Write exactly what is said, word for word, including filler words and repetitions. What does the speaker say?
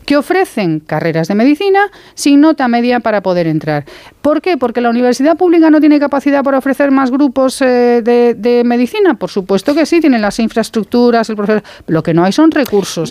que ofrecen carreras de medicina sin nota media para poder entrar. ¿Por qué? Porque la universidad pública no tiene capacidad para ofrecer más grupos eh, de, de medicina. Por supuesto que sí, tienen las infraestructuras, el profesor. Lo que no hay son recursos.